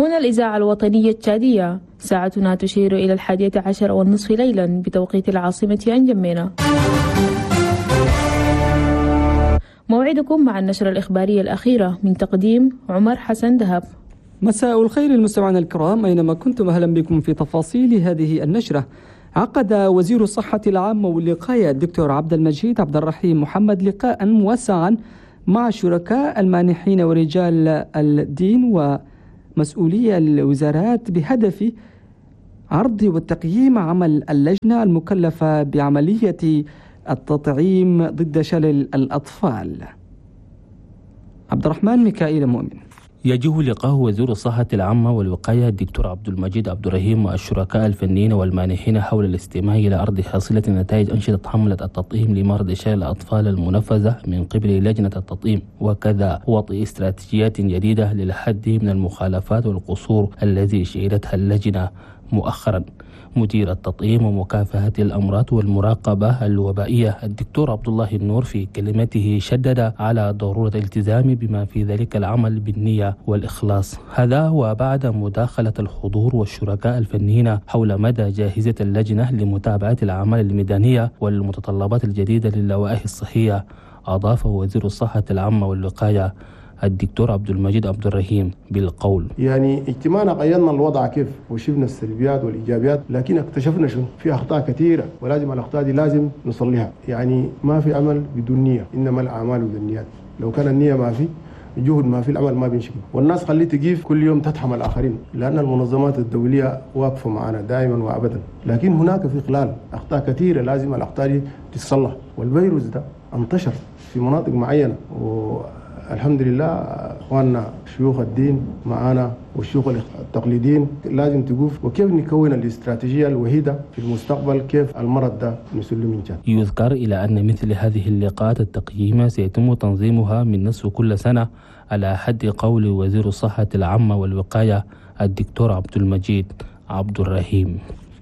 هنا الإذاعة الوطنية التشادية، ساعتنا تشير إلى 11:30 ليلا بتوقيت العاصمة أنجمينا. موعدكم مع النشرة الإخبارية الأخيرة من تقديم عمر حسن دهب. مساء الخير المستمعين الكرام أينما كنتم، أهلا بكم في تفاصيل هذه النشرة. عقد وزير الصحة العامة والوقاية الدكتور عبد المجيد عبد الرحيم محمد لقاء موسعا مع الشركاء المانحين ورجال الدين ومسؤولي الوزارات بهدف عرض وتقييم عمل اللجنة المكلفة بعملية التطعيم ضد شلل الأطفال. عبد الرحمن ميكائيل مؤمن. يجه لقاء وزير الصحة العامة والوقاية الدكتور عبد المجيد عبد الرحيم والشركاء الفنيين والمانحين حول الاستماع إلى عرض حاصلة نتائج أنشطة حملة التطعيم لمرض شلل الأطفال المنفذة من قبل لجنة التطعيم، وكذا وضع استراتيجيات جديدة للحد من المخالفات والقصور الذي شهدتها اللجنة مؤخرا. مدير التطعيم ومكافحة الأمراض والمراقبة الوبائية الدكتور عبد الله النور في كلمته شدد على ضرورة الالتزام بما في ذلك العمل بالنية والإخلاص، هذا وبعد مداخلة الحضور والشركاء الفنيين حول مدى جاهزية اللجنة لمتابعة الأعمال الميدانية والمتطلبات الجديدة للوائح الصحية. أضاف وزير الصحة العامة والوقاية الدكتور عبد المجيد عبد الرحيم بالقول: يعني اجتماعنا قيدنا الوضع كيف وشفنا السلبيات والإيجابيات، لكن اكتشفنا شنو في أخطاء كثيرة ولازم الأخطاء دي لازم نصلحها. يعني ما في عمل بدون نية، إنما الأعمال بالنيات. لو كان النية ما في، جهد ما في، العمل ما بينشكل. والناس خليه تقيف كل يوم تتحمل الآخرين، لأن المنظمات الدولية واقفة معنا دائما وأبدا. لكن هناك في خلال أخطاء كثيرة لازم الأخطاء دي تتصلح. والفيروس ده انتشر في مناطق معينة، الحمد لله اخواننا شيوخ الدين معانا والشيوخ التقليديين لازم تقوف وكيف نكون الاستراتيجية الوحيدة في المستقبل كيف المرض ده نسله من جد. يذكر إلى أن مثل هذه اللقاءات التقييمية سيتم تنظيمها من نصف كل سنة على حد قول وزير الصحة العامة والوقاية الدكتور عبد المجيد عبد الرحيم.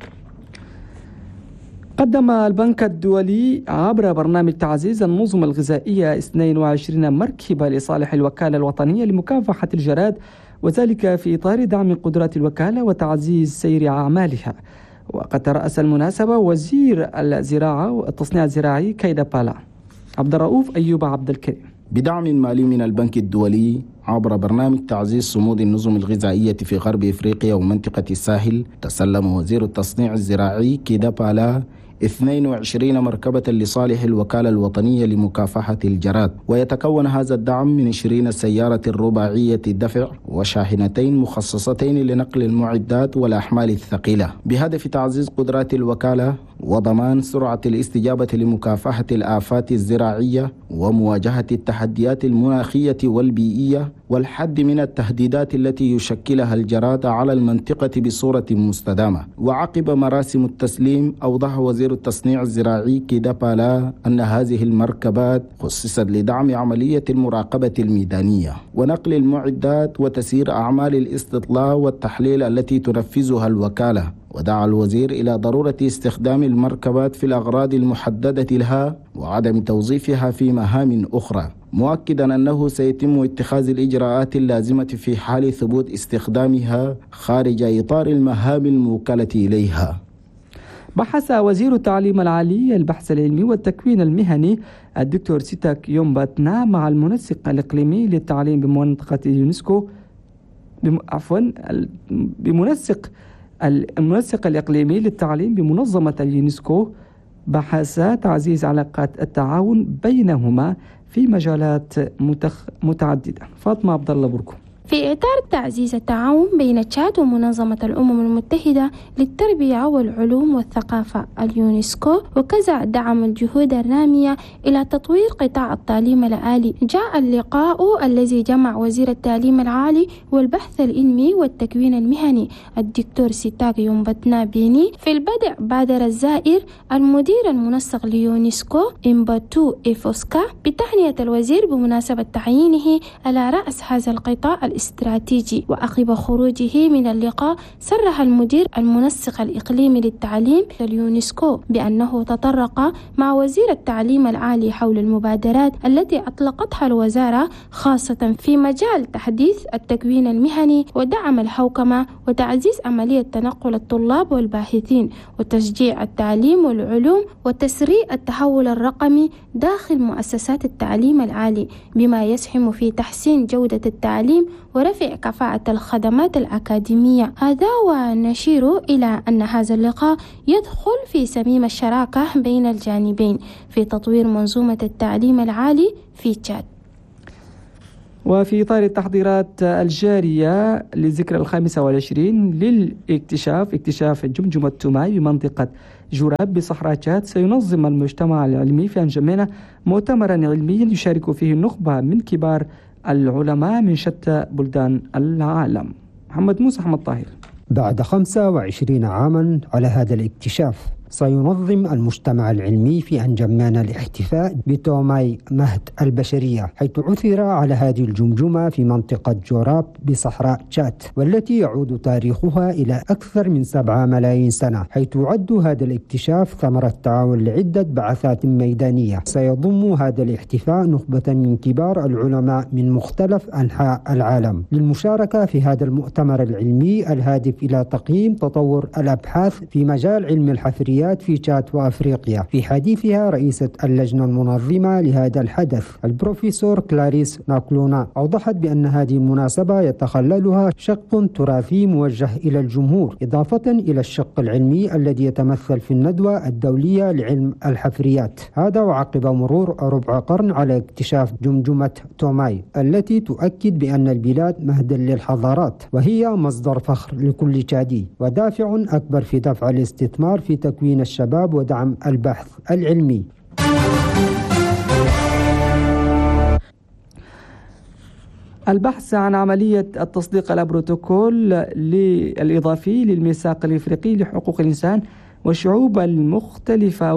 قدم البنك الدولي عبر برنامج تعزيز النظم الغذائية 22 مركبة لصالح الوكالة الوطنية لمكافحة الجراد، وذلك في إطار دعم قدرات الوكالة وتعزيز سير أعمالها. وقد ترأس المناسبة وزير الزراعة والتصنيع الزراعي كيدا بالا عبد الرؤوف أيوب عبد الكريم بدعم مالي من البنك الدولي عبر برنامج تعزيز صمود النظم الغذائية في غرب إفريقيا ومنطقة الساحل. تسلم وزير التصنيع الزراعي كيدا بالا 22 مركبة لصالح الوكالة الوطنية لمكافحة الجراد، ويتكون هذا الدعم من 20 سيارة رباعية الدفع وشاحنتين مخصصتين لنقل المعدات والأحمال الثقيلة، بهدف تعزيز قدرات الوكالة وضمان سرعة الاستجابة لمكافحة الآفات الزراعية ومواجهة التحديات المناخية والبيئية والحد من التهديدات التي يشكلها الجراد على المنطقة بصورة مستدامة. وعقب مراسم التسليم أوضح وزير التصنيع الزراعي كيدا بالا أن هذه المركبات خصصت لدعم عملية المراقبة الميدانية ونقل المعدات وتسيير أعمال الاستطلاع والتحليل التي تنفذها الوكالة. ودعا الوزير إلى ضرورة استخدام المركبات في الأغراض المحددة لها وعدم توظيفها في مهام أخرى، مؤكدا أنه سيتم اتخاذ الإجراءات اللازمة في حال ثبوت استخدامها خارج إطار المهام الموكلة إليها. بحث وزير التعليم العالي البحث العلمي والتكوين المهني الدكتور سيتاك يومباتنا مع المنسق الإقليمي للتعليم بمنطقة اليونسكو المنسق الإقليمي للتعليم بمنظمة اليونسكو بحث تعزيز علاقات التعاون بينهما في مجالات متعددة. فاطمة عبد الله بركو. في إطار تعزيز التعاون بين تشاد ومنظمة الأمم المتحدة للتربية والعلوم والثقافة اليونسكو، وكذا دعم الجهود الرامية إلى تطوير قطاع التعليم العالي، جاء اللقاء الذي جمع وزير التعليم العالي والبحث العلمي والتكوين المهني الدكتور سيتاك يومباتنا بيني. في البدء بادر الزائر المدير المنسق ليونسكو إمباتو إيفوسكا بتهنئة الوزير بمناسبة تعيينه على رأس هذا القطاع الاستراتيجي. وعقب خروجه من اللقاء صرح المدير المنسق الإقليمي للتعليم اليونسكو بأنه تطرق مع وزير التعليم العالي حول المبادرات التي أطلقتها الوزارة خاصة في مجال تحديث التكوين المهني ودعم الحوكمة وتعزيز عملية تنقل الطلاب والباحثين وتشجيع التعليم والعلوم وتسريع التحول الرقمي داخل مؤسسات التعليم العالي بما يسهم في تحسين جودة التعليم ورفع كفاءة الخدمات الأكاديمية. هذا ونشير إلى أن هذا اللقاء يدخل في سميم الشراكة بين الجانبين في تطوير منظومة التعليم العالي في تشاد. وفي إطار التحضيرات الجارية للذكرى 25 اكتشاف جمجمة توماي بمنطقة جوراب بصحراء تشاد، سينظم المجتمع العلمي في أنجمينة مؤتمرا علميا يشارك فيه النخبة من كبار العلماء من شتى بلدان العالم. محمد موسى أحمد طاهر. بعد 25 عاما على هذا الاكتشاف، سينظم المجتمع العلمي في أنجمينة الاحتفاء بتوماي مهد البشرية، حيث عثر على هذه الجمجمة في منطقة جوراب بصحراء تشاد، والتي يعود تاريخها إلى أكثر من 7 ملايين سنة، حيث يعد هذا الاكتشاف ثمرة تعاون لعدة بعثات ميدانية. سيضم هذا الاحتفاء نخبة من كبار العلماء من مختلف أنحاء العالم للمشاركة في هذا المؤتمر العلمي الهادف إلى تقييم تطور الأبحاث في مجال علم الحفريات في تشاد وأفريقيا. في حديثها رئيسة اللجنة المنظمة لهذا الحدث البروفيسور كلاريس ناكلونا أوضحت بأن هذه المناسبة يتخللها شق تراثي موجه إلى الجمهور، إضافة إلى الشق العلمي الذي يتمثل في الندوة الدولية لعلم الحفريات. هذا وعقب مرور ربع قرن على اكتشاف جمجمة توماي التي تؤكد بأن البلاد مهدا للحضارات، وهي مصدر فخر لكل تشادي ودافع أكبر في دفع الاستثمار في تكوين الشباب ودعم البحث العلمي. البحث عن عملية التصديق على بروتوكول الإضافي للميثاق الإفريقي لحقوق الإنسان والشعوب المختلفة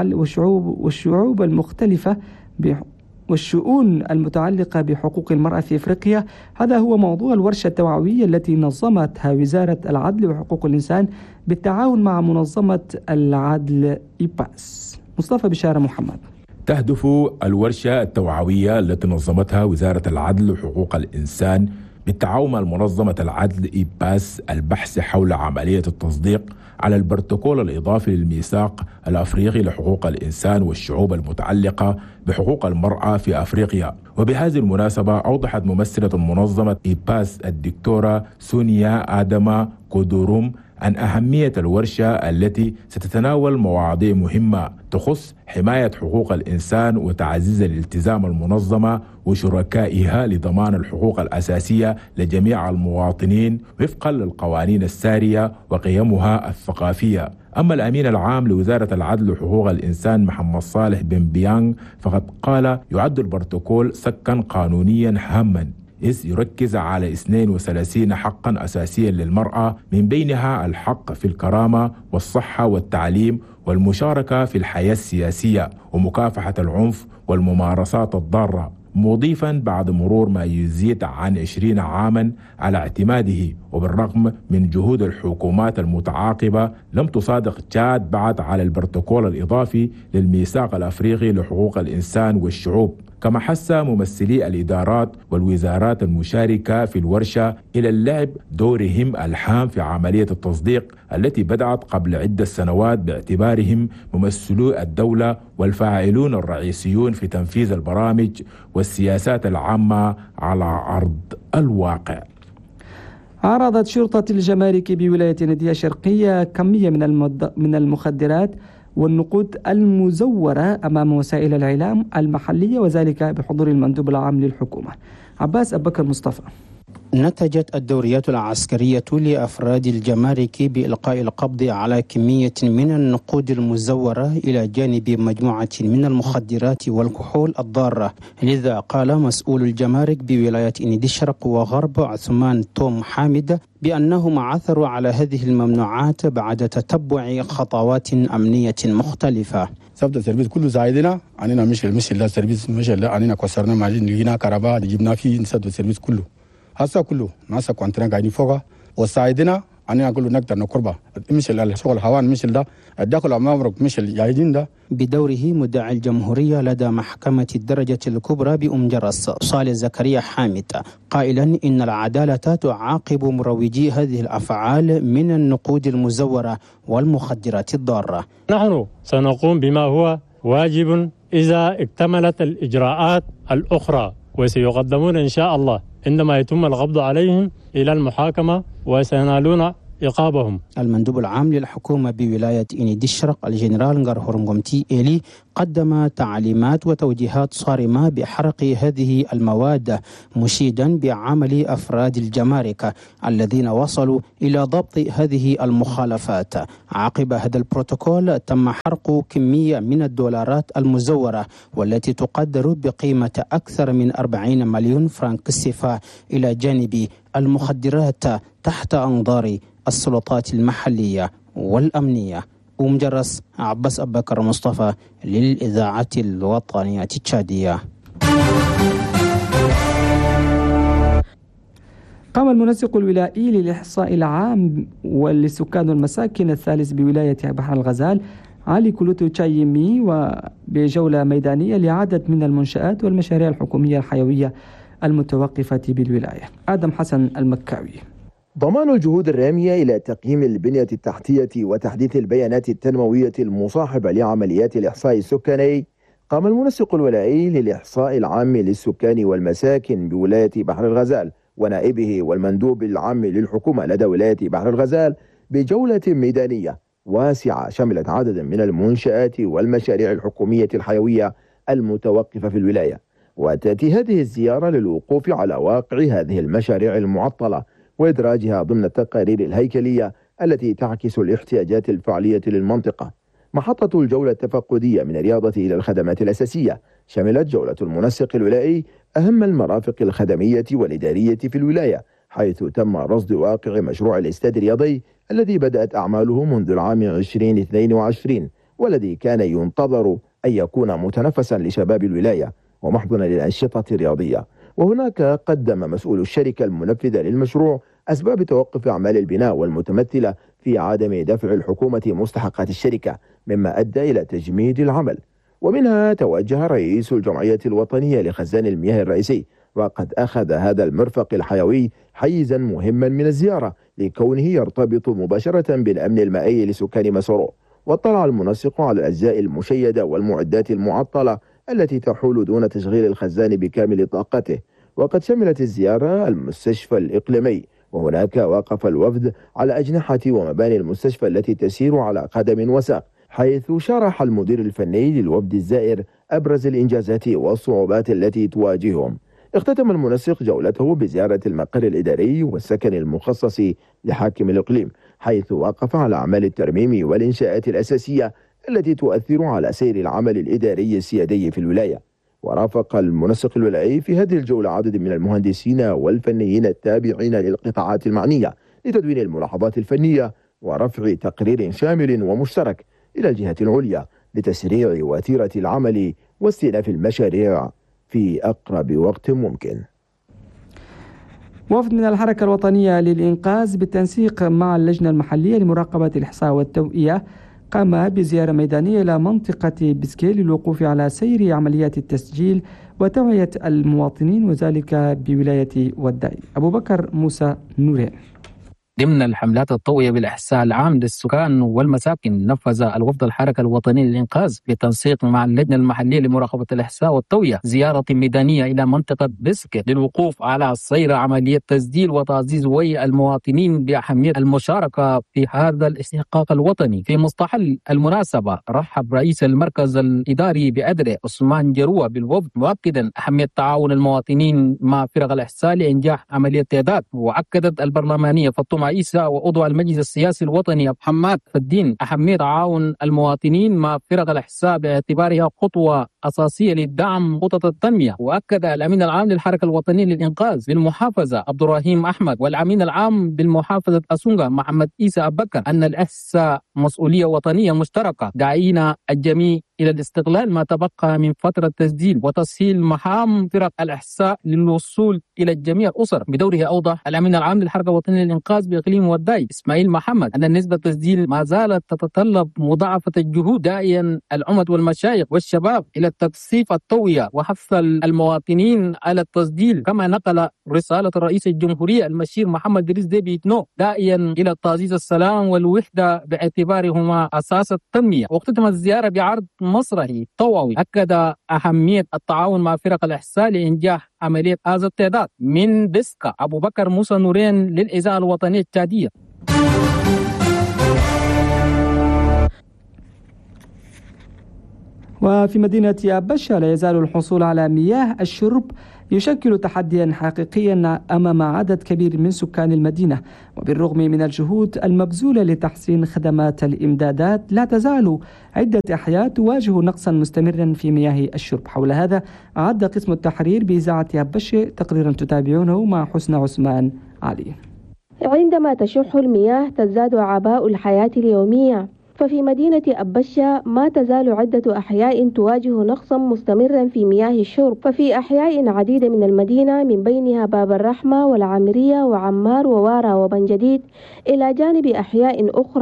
والشؤون المتعلقة بحقوق المرأة في إفريقيا، هذا هو موضوع الورشة التوعوية التي نظمتها وزارة العدل وحقوق الإنسان بالتعاون مع منظمة العدل إيباس. مصطفى بشارة محمد. تهدف الورشة التوعوية التي نظمتها وزارة العدل وحقوق الإنسان بالتعاون مع منظمة العدل إيباس البحث حول عملية التصديق على البروتوكول الإضافي للميثاق الأفريقي لحقوق الإنسان والشعوب المتعلقة بحقوق المرأة في أفريقيا. وبهذه المناسبة أوضحت ممثلة منظمة إيباس الدكتورة سونيا آدما كودوروم عن أهمية الورشة التي ستتناول مواضيع مهمة تخص حماية حقوق الإنسان وتعزيز الالتزام المنظمة وشركائها لضمان الحقوق الأساسية لجميع المواطنين وفقا للقوانين السارية وقيمها الثقافية. أما الأمين العام لوزارة العدل وحقوق الإنسان محمد صالح بن بيانغ فقد قال يعد البروتوكول سكا قانونيا هاما، إذ يركز على 32 حقا أساسيا للمرأة، من بينها الحق في الكرامة والصحة والتعليم والمشاركة في الحياة السياسية ومكافحة العنف والممارسات الضارة، مضيفا بعد مرور ما يزيد عن 20 عاما على اعتماده وبالرغم من جهود الحكومات المتعاقبة لم تصادق تشاد بعد على البروتوكول الإضافي للميثاق الأفريقي لحقوق الإنسان والشعوب. كما حث ممثلي الإدارات والوزارات المشاركة في الورشة إلى اللعب دورهم الهام في عملية التصديق التي بدأت قبل عدة سنوات باعتبارهم ممثلو الدولة والفاعلون الرئيسيون في تنفيذ البرامج والسياسات العامة على أرض الواقع. عرضت شرطة الجمارك بولاية ندية الشرقية كمية من المخدرات والنقود المزورة أمام وسائل الإعلام المحلية، وذلك بحضور المندوب العام للحكومة عباس أبو بكر مصطفى. نتجت الدوريات العسكرية لأفراد الجمارك بإلقاء القبض على كمية من النقود المزورة إلى جانب مجموعة من المخدرات والكحول الضارة. لذا قال مسؤول الجمارك بولاية ندية الشرق وغرب عثمان توم حامد بأنهم عثروا على هذه الممنوعات بعد تتبع خطوات أمنية مختلفة. سبت السيرفيس كله زايدنا عننا مش لا سيرفيس مش لا عننا كسرنا ماجين لقينا كهرباء جبنا فيه نسد السيرفيس كله هسا كله ناسا كونتنا قاعدين فوقها وساعدنا أنا أقول نقدر نقربه مثل الشغل هوان مثل ده الدخل أمامك مثل جايدين ده. بدوره مدعي الجمهورية لدى محكمة الدرجة الكبرى بأم جرس صالح زكريا حامد قائلا إن العدالة تعاقب مروجي هذه الأفعال من النقود المزورة والمخدرات الضارة. نحن سنقوم بما هو واجب إذا اكتملت الإجراءات الأخرى، وسيقدمون إن شاء الله عندما يتم القبض عليهم إلى المحاكمة وسينالون عقابهم. المندوب العام للحكومة بولاية إنيدي الشرق الجنرال نغارهورنغومتي إيلي قدم تعليمات وتوجيهات صارمة بحرق هذه المواد، مشيدا بعمل أفراد الجمارك الذين وصلوا إلى ضبط هذه المخالفات. عقب هذا البروتوكول تم حرق كمية من الدولارات المزورة والتي تقدر بقيمة أكثر من 40 مليون فرنك السيفا إلى جانب المخدرات تحت أنظار السلطات المحلية والأمنية. ومجرس عباس أبكر مصطفى للإذاعة الوطنية التشادية. قام المنسق الولائي للإحصاء العام وللسكان والمساكن الثالث بولاية بحر الغزال علي كولوتو تشايمي وبجولة ميدانية لعدد من المنشآت والمشاريع الحكومية الحيوية المتوقفة بالولاية. آدم حسن المكاوي. ضمان الجهود الرامية إلى تقييم البنية التحتية وتحديث البيانات التنموية المصاحبة لعمليات الإحصاء السكاني، قام المنسق الولائي للإحصاء العام للسكان والمساكن بولاية بحر الغزال ونائبه والمندوب العام للحكومة لدى ولاية بحر الغزال بجولة ميدانية واسعة شملت عددا من المنشآت والمشاريع الحكومية الحيوية المتوقفة في الولاية. وتأتي هذه الزيارة للوقوف على واقع هذه المشاريع المعطلة وإدراجها ضمن التقارير الهيكلية التي تعكس الاحتياجات الفعلية للمنطقة. محطة الجولة التفقدية من الرياضة إلى الخدمات الأساسية شملت جولة المنسق الولائي أهم المرافق الخدمية والإدارية في الولاية، حيث تم رصد واقع مشروع الاستاد الرياضي الذي بدأت أعماله منذ العام 2022 والذي كان ينتظر أن يكون متنفسا لشباب الولاية ومحضنا للأنشطة الرياضية. وهناك قدم مسؤول الشركة المنفذة للمشروع أسباب توقف أعمال البناء والمتمثلة في عدم دفع الحكومة مستحقات الشركة، مما أدى إلى تجميد العمل. ومنها توجه رئيس الجمعية الوطنية لخزان المياه الرئيسي، وقد أخذ هذا المرفق الحيوي حيزا مهما من الزيارة لكونه يرتبط مباشرة بالأمن المائي لسكان مسورو. واطلع المنسق على الأجزاء المشيدة والمعدات المعطلة التي تحول دون تشغيل الخزان بكامل طاقته. وقد شملت الزيارة المستشفى الإقليمي، وهناك وقف الوفد على أجنحة ومباني المستشفى التي تسير على قدم وساق، حيث شرح المدير الفني للوفد الزائر أبرز الإنجازات والصعوبات التي تواجههم. اختتم المنسق جولته بزيارة المقر الإداري والسكن المخصص لحاكم الإقليم، حيث وقف على أعمال الترميم والإنشاءات الأساسية التي تؤثر على سير العمل الإداري السيادي في الولاية. ورافق المنسق الولائي في هذه الجولة عدد من المهندسين والفنيين التابعين للقطاعات المعنية لتدوين الملاحظات الفنية ورفع تقرير شامل ومشترك إلى الجهة العليا لتسريع وتيرة العمل واستئناف المشاريع في أقرب وقت ممكن. وفد من الحركة الوطنية للإنقاذ بالتنسيق مع اللجنة المحلية لمراقبة الإحصاء والتوعية قام بزيارة ميدانية إلى منطقة بسكيل للوقوف على سير عمليات التسجيل وتوعية المواطنين، وذلك بولاية وداي. أبو بكر موسى نورين. ضمن الحملات التوعية بالإحصاء العام للسكان والمساكن، نفذ الوفد الحركة الوطنية للإنقاذ بالتنسيق مع اللجنة المحلية لمراقبة الإحصاء والتوعية زيارة ميدانية إلى منطقة بسكة للوقوف على سير عملية تسجيل وتعزيز وعي المواطنين بأهمية المشاركة في هذا الاستحقاق الوطني. في مستهل المناسبة رحب رئيس المركز الإداري بأدري عثمان جروة بالوفد، مؤكدا أهمية تعاون المواطنين مع فرق الإحصاء لإنجاح عملية التعداد. وأكدت البرلمانية فاطمة عيسى وعضو المجلس السياسي الوطني محمد فالدين أهمية تعاون المواطنين مع فرق الإحصاء باعتبارها خطوة أساسية لدعم خطط التنمية. وأكد الأمين العام للحركة الوطنية للإنقاذ بالمحافظة عبد الرحيم أحمد والأمين العام بالمحافظة أسونغا محمد عيسى أبو بكر أن الإحساء مسؤولية وطنية مشتركة، داعين الجميع إلى الاستغلال ما تبقى من فترة تسجيل وتسهيل مهام فرق الإحساء للوصول إلى جميع الأسر. بدوره أوضح الأمين العام للحركة الوطنية للإنقاذ بإقليم وداي إسماعيل محمد أن نسبة التسجيل ما زالت تتطلب مضاعفة الجهود، داعيا الأمة والمشايخ والشباب إلى التكثيف التوعية وحث المواطنين على التسجيل. كما نقل رسالة رئيس الجمهورية المشير محمد إدريس ديبي إتنو داعيا إلى تعزيز السلام والوحدة باعتبارهما أساس التنمية. واختتمت الزيارة بعرض مسرحي توعوي أكد أهمية التعاون مع فرق الإحساء لإنجاح عملية هذا التعداد. من دسكا أبو بكر موسى نورين للإذاعة الوطنية التشادية. وفي مدينة أبشة لا يزال الحصول على مياه الشرب يشكل تحديا حقيقيا أمام عدد كبير من سكان المدينة، وبالرغم من الجهود المبذولة لتحسين خدمات الإمدادات لا تزال عدة أحياء تواجه نقصا مستمرا في مياه الشرب. حول هذا أعد قسم التحرير بإذاعة أبشة تقريرا تتابعونه مع حسن عثمان علي. عندما تشح المياه تزداد أعباء الحياة اليومية، ففي مدينة أبشة ما تزال عدة أحياء تواجه نقصا مستمرا في مياه الشرب. ففي أحياء عديدة من المدينة من بينها باب الرحمة والعامرية وعمار ووارا وبن جديد، إلى جانب أحياء أخرى